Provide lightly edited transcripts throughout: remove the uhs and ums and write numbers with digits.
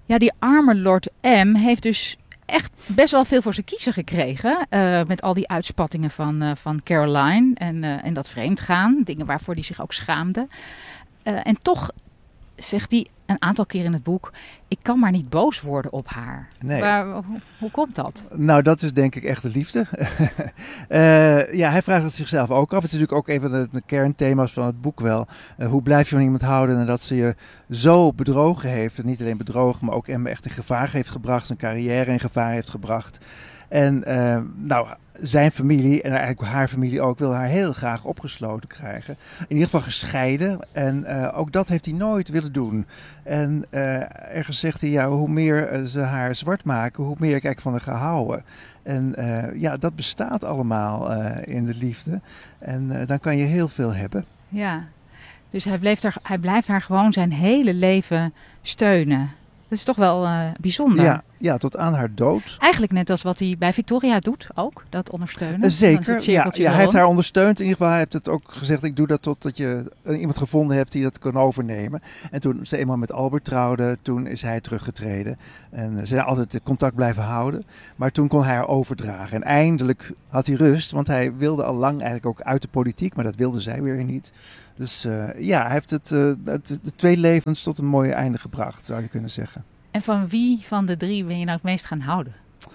Ja, die arme Lord M heeft dus echt best wel veel voor zijn kiezen gekregen. Met al die uitspattingen van Caroline en dat vreemdgaan. Dingen waarvoor hij zich ook schaamde. En toch zegt hij een aantal keer in het boek: ik kan maar niet boos worden op haar. Nee. Maar hoe komt dat? Nou, dat is denk ik echt de liefde. Ja, hij vraagt het zichzelf ook af. Het is natuurlijk ook een van de kernthema's van het boek wel. Hoe blijf je van iemand houden nadat ze je zo bedrogen heeft? Niet alleen bedrogen, maar ook hem echt in gevaar heeft gebracht. Zijn carrière in gevaar heeft gebracht. En nou, zijn familie en eigenlijk haar familie ook wil haar heel graag opgesloten krijgen. In ieder geval gescheiden. En ook dat heeft hij nooit willen doen. En ergens zegt hij, ja, hoe meer ze haar zwart maken, hoe meer ik eigenlijk van haar ga houden. En ja, dat bestaat allemaal in de liefde. En dan kan je heel veel hebben. Ja, dus hij blijft haar gewoon zijn hele leven steunen. Dat is toch wel bijzonder. Ja, tot aan haar dood. Eigenlijk net als wat hij bij Victoria doet ook, dat ondersteunen. Zeker, ja, hij heeft haar ondersteund. In ieder geval, hij heeft het ook gezegd, ik doe dat totdat je iemand gevonden hebt die dat kan overnemen. En toen ze eenmaal met Albert trouwde, toen is hij teruggetreden. En ze zijn altijd contact blijven houden. Maar toen kon hij haar overdragen. En eindelijk had hij rust, want hij wilde al lang eigenlijk ook uit de politiek, maar dat wilde zij weer niet. Dus ja, hij heeft de twee levens tot een mooi einde gebracht, zou je kunnen zeggen. En van wie van de drie ben je nou het meest gaan houden?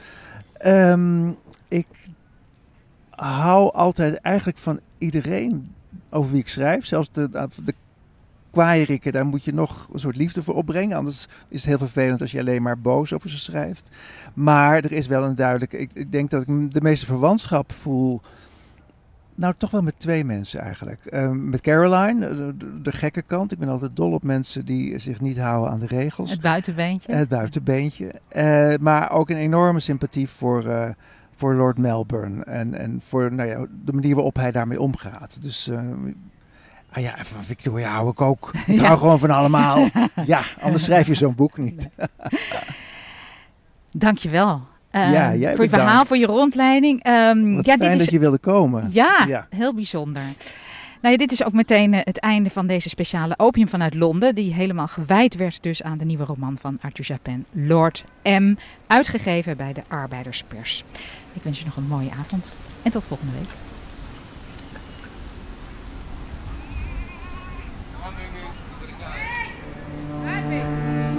Ik hou altijd eigenlijk van iedereen over wie ik schrijf. Zelfs de kwaairikken, daar moet je nog een soort liefde voor opbrengen. Anders is het heel vervelend als je alleen maar boos over ze schrijft. Maar er is wel een duidelijke... Ik denk dat ik de meeste verwantschap voel... Nou, toch wel met twee mensen eigenlijk. Met Caroline, de gekke kant. Ik ben altijd dol op mensen die zich niet houden aan de regels. Het buitenbeentje. Het buitenbeentje. Maar ook een enorme sympathie voor Lord Melbourne. En voor nou ja, de manier waarop hij daarmee omgaat. Dus ja, van Victoria hou ik ook. Ik hou gewoon van allemaal. Ja, anders schrijf je zo'n boek niet. Dankjewel. Jij voor je verhaal, voor je rondleiding. Wat fijn dat je wilde komen. Ja, heel bijzonder. Nou ja, dit is ook meteen het einde van deze speciale Opium vanuit Londen. Die helemaal gewijd werd dus aan de nieuwe roman van Arthur Japin, Lord M. Uitgegeven bij de Arbeiderspers. Ik wens je nog een mooie avond en tot volgende week.